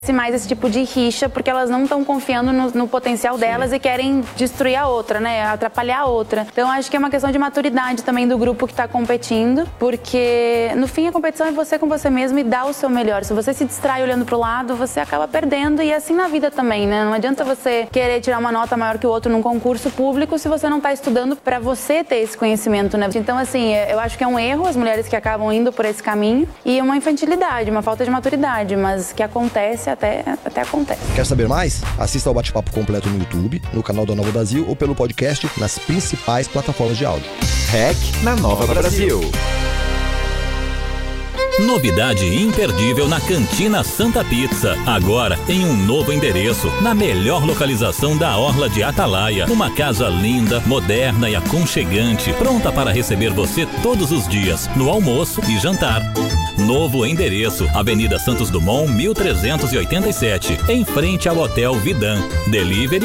mais esse tipo de rixa, porque elas não estão confiando no potencial delas e querem destruir a outra, né? Atrapalhar a outra. Então, acho que é uma questão de maturidade também do grupo que está competindo, porque no fim a competição é você com você mesmo e dar o seu melhor. Se você se distrai olhando pro lado, você acaba perdendo, e assim na vida também, né? Não adianta você querer tirar uma nota maior que o outro num concurso público se você não está estudando para você ter esse conhecimento, né? Então, assim, eu acho que é um erro as mulheres que acabam indo por esse caminho e uma infantilidade, uma falta de maturidade, mas que acontece até acontece. Quer saber mais? Assista ao bate-papo completo no YouTube, no canal da Nova Brasil ou pelo podcast nas principais plataformas de áudio. REC na Nova Brasil. Novidade imperdível na Cantina Santa Pizza. Agora em um novo endereço, na melhor localização da Orla de Atalaia. Uma casa linda, moderna e aconchegante, pronta para receber você todos os dias, no almoço e jantar. Novo endereço, Avenida Santos Dumont, 1387, em frente ao Hotel Vidan. Delivery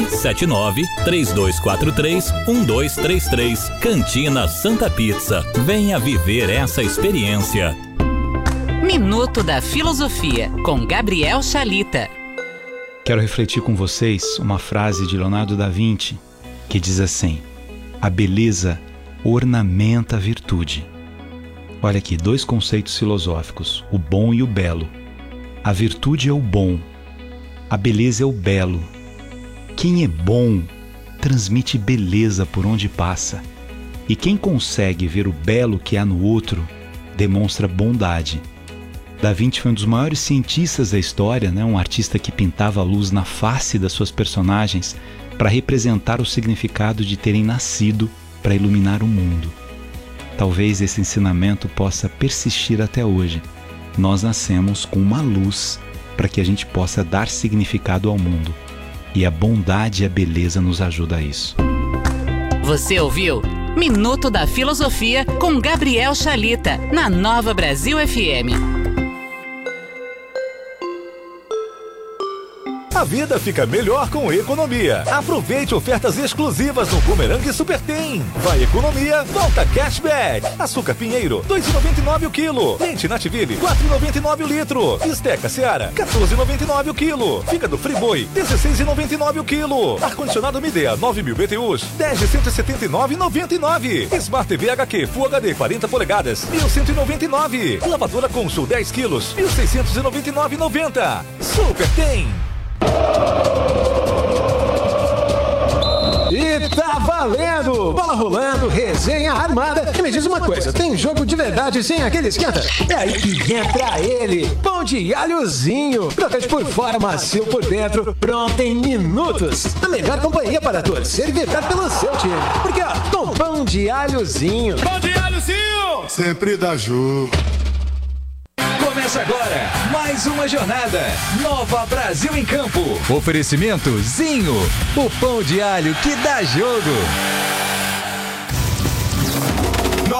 79-3243-1233. Cantina Santa Pizza. Venha viver essa experiência. Minuto da Filosofia, com Gabriel Chalita. Quero refletir com vocês uma frase de Leonardo da Vinci que diz assim: a beleza ornamenta a virtude. Olha aqui, dois conceitos filosóficos, o bom e o belo. A virtude é o bom, a beleza é o belo. Quem é bom transmite beleza por onde passa, e quem consegue ver o belo que há no outro demonstra bondade. Da Vinci foi um dos maiores cientistas da história, né? Um artista que pintava a luz na face das suas personagens para representar o significado de terem nascido para iluminar o mundo. Talvez esse ensinamento possa persistir até hoje. Nós nascemos com uma luz para que a gente possa dar significado ao mundo. E a bondade e a beleza nos ajudam a isso. Você ouviu Minuto da Filosofia com Gabriel Chalita, na Nova Brasil FM. A vida fica melhor com economia. Aproveite ofertas exclusivas no Boomerang Super Tem. Vai economia, volta cashback. Açúcar Pinheiro, R$ 2,99 o quilo. Leite Nativille, R$ 4,99 o litro. Esteca Seara, R$ 14,99 o quilo. Fígado Friboi, R$ 16,99 o quilo. Ar-condicionado Midea, 9.000 BTUs, R$ 10.179,99. Smart TV HQ Full HD 40 polegadas, R$ 1.199. Lavadora Consul 10 quilos, R$ 1.699,90. Super Tem. E tá valendo! Bola rolando, resenha armada. E me diz uma coisa, tem jogo de verdade sem aquele esquenta? É aí que entra ele, pão de alhozinho. Crocante por fora, macio por dentro, pronto em minutos. A melhor companhia para torcer e vibrar pelo seu time. Porque ó, com pão de alhozinho. Pão de alhozinho! Sempre dá jogo. Começa agora mais uma jornada. Nova Brasil em Campo. Oferecimento Zinho, o pão de alho que dá jogo.